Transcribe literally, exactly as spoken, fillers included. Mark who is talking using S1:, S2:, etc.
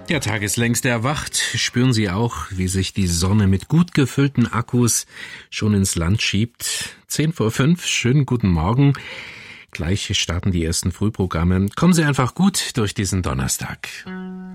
S1: Der Tag ist längst erwacht. Spüren Sie auch, wie sich die Sonne mit gut gefüllten Akkus schon ins Land schiebt? Zehn vor fünf, schönen guten Morgen. Gleich starten die ersten Frühprogramme. Kommen Sie einfach gut durch diesen Donnerstag.